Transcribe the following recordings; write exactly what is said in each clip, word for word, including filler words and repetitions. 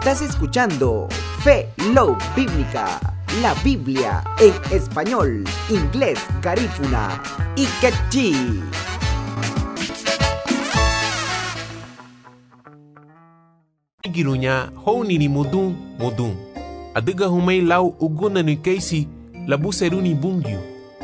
Estás escuchando Fe Love Bíblica, la Biblia en español, inglés, garífuna y quechí. Girunya honi ni mudun mudun. Adiga humay lau uguna ni keisi labu seruni bungyu.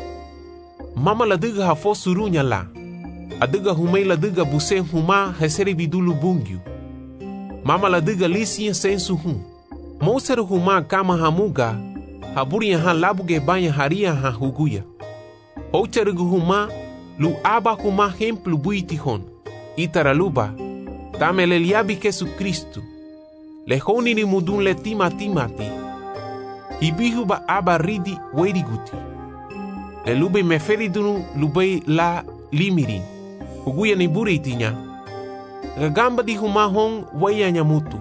Mama la diga ha fosurunya la. Adiga humay la diga buse huma heseri bidulu bungyu. Mama la diga lisi sensu hum. Moseru huma kama hamuga haburi ha labu ge banya haria ha huguya. Hocherugu huma lu aba huma hemplu buiti hon. Itaraluba tamele liabi Jesu Kristu. Le honi ni mudun le tima timati. Ibihu ba aba ridi wedi guti. Le lube me feridunu lube la limiri. Huguya ni buri itinya. Gagamba di humahon waya nyamutu.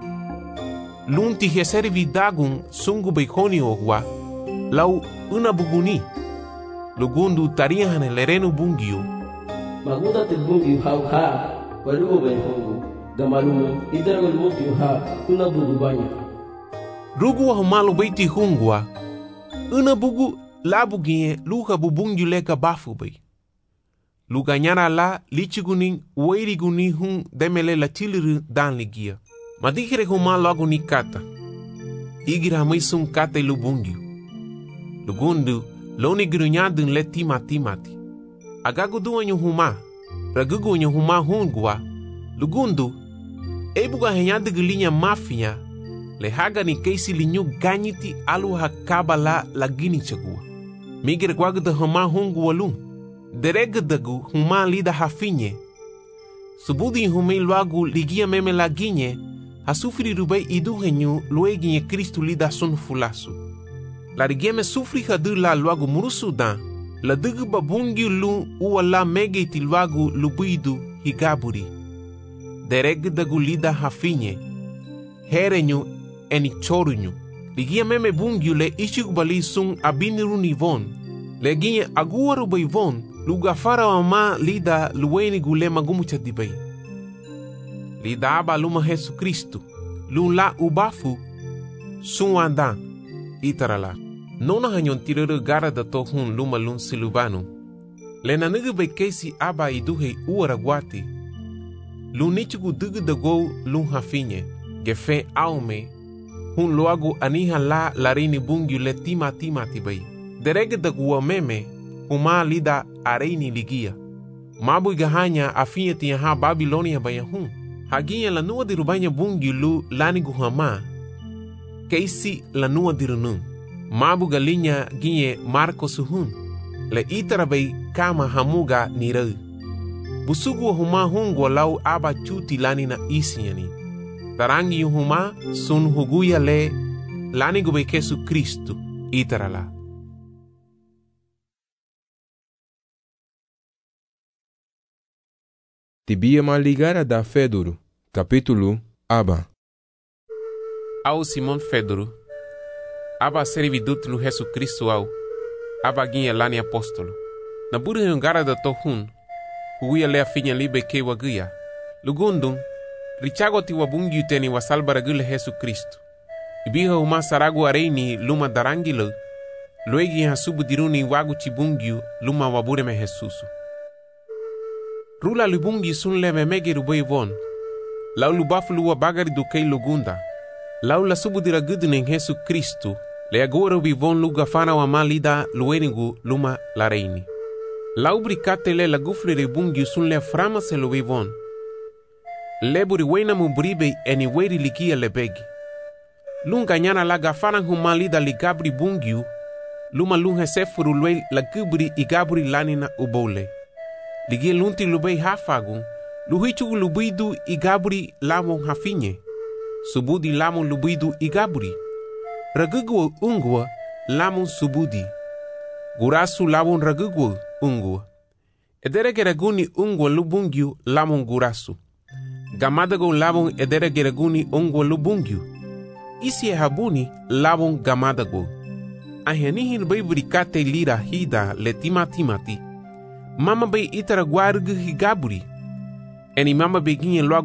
Lunti heseri vidagun sungu be honi ogwa. Lau una buguni. Lugundu tariahane lerenu bungyu. Maguda te bungyu hau ha. Walugo ben hongo. Gamalumo idaragol motiu ha una bugu banya. Rugu wa humalu beiti hungwa. Una bugu labu ginye luha bubungyu leka bafu bay. Luga nyara la lichiguning weiri guni hun demele la chiliru dan ligia. Madikere humalu agu ni kata. Igira maisung kata ilu bungyu. Lugundu loni girunyadun le tima timati. Agagu duanyu huma. Ragugu nyu huma hungwa. Lugundu ebuga henyade gulinya mafia le haga ni keisi linyu ganyiti alu hakaba la lagini chagua. Migir gwagda huma hungu walum. Deregdagu huma lida hafinye. Subudi hume luagu ligia meme laginye. Hasufri rubei idu henyu lueginye Kristu lida sun fulasu. La rigieme sufri hadu la luagu murusu dan. La dugu babungi lu uwa la megeti luagu lubuidu higaburi. Deregdagu lida hafinye. Herenyu eni chorunyu. Ligia meme bungyu le ishigubali sun abiniru nivon. Le ginye aguaru baivon. Lugafara wa ma lida luweni gule magumucha dibay. Lida aba luma Jesu Kristu. Lun la ubafu. Sun wandan. Itarala. Nona hanyon tirere gara da tohun luma lun silubanu. Le nanugu bekesi aba iduhe uaragwati. Lunichugu dugu da go lun hafinye. Gefe aume. Hun loagu aniha la larini bungyu le tima tima tibay. Derege da guwa meme. Huma lida areini ligia. Mabu gahanya afinye tiyaha Babilonia baya hun. Haginya la nua dirubanya bungyu lu lani guhama. Keisi la nua dirunun. Mabu galinya ginye Marco suhun. Le itarabay kama hamuga nirau. Busugu huma hungo lau aba chuti lani na isinyani. Tarangi huma sun huguya le lani gube Jesu Kristu itarala. Tibia maligara da Fedoro, capítulo Aba. Au Simon Fedoro. Aba servidut lu Jesu Kristu au. Aba ginha lani apóstolo. Na buri hungara da tohun. Huguya le afinya libe ke waguya. Lugundum. Richago ti wabungi teni wasalbara gule Jesu Kristu. Ibiha uma saragu areini luma darangilo. Luegi hasubu diruni wagu chibungiu luma wabure me Jesusu. Rula lubungi sun leve mege rubei von. Lau lubaflu wa bagari do kei lugunda. Lau la subu diragudun Jesu Kristu. Le agora bivon luga fana wa malida luenigu luma la reini. Lau bricate le la gufle rebungi sun le frama se lo bivon. Leburi wena mubribe eni weri ligia lebegi. Lunga nyana la gafana humalida ligabri bungiu. Luma lunga sefuru lwe la gubri igabri lanina ubole. Ligia lunti lubei hafagun. Luhichu lubidu igabri lamon hafinye. Subudi lamon lubidu igabri. Ragugu ungwa lamon subudi. Gurasu lamon ragugu ungwa. Edere raguni ungwa lubungyu lamon gurasu. Gamadago lamon edere raguni ungwa lubungyu. Isi habuni lamon gamadago. Ahenihin bay bricate lira hida le timatimati. Mama bay itara guargu higaburi. Eni mama beginha logo